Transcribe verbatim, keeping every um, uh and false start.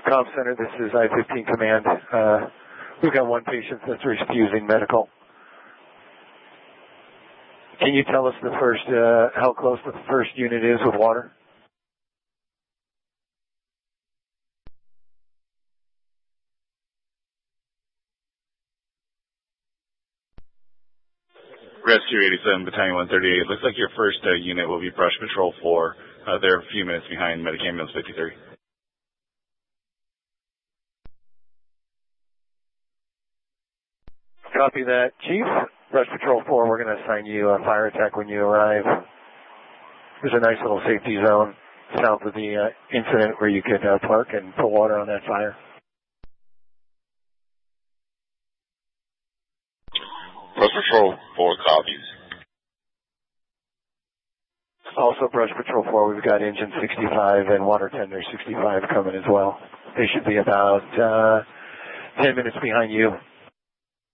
Comm Center, this is I fifteen Command. Uh, we've got one patient that's refusing medical. Can you tell us the first, uh, how close the first unit is with water? Rescue eighty-seven, Battalion one thirty-eight. Looks like your first uh, unit will be Brush Patrol four. Uh, they're a few minutes behind Medic Ambulance fifty-three. Copy that, Chief. Brush Patrol four, we're going to assign you a fire attack when you arrive. There's a nice little safety zone south of the uh, incident where you could uh, park and put water on that fire. Brush Patrol four copies. Also, Brush Patrol four, we've got Engine sixty-five and Water Tender sixty-five coming as well. They should be about uh, ten minutes behind you.